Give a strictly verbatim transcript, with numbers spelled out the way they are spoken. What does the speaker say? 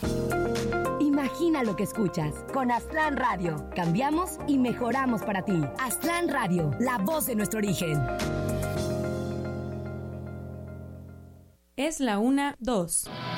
Imagina lo que escuchas. Con Aztlán Radio. Cambiamos y mejoramos para ti. Aztlán Radio, la voz de nuestro origen. Es la una, dos.